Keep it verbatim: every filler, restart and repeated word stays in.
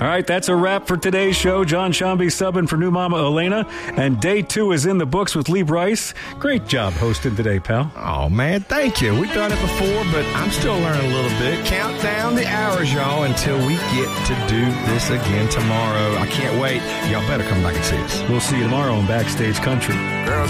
All right, that's a wrap for today's show. John Shambi subbing for new mama Elena, and day two is in the books with Lee Bryce. Great job hosting today, pal. Oh, man, thank you. We've done it before, but I'm still learning a little bit. Count down the hours, y'all, until we get to do this again tomorrow. I can't wait. Y'all better come back and see us. We'll see you tomorrow on Backstage Country. Girl,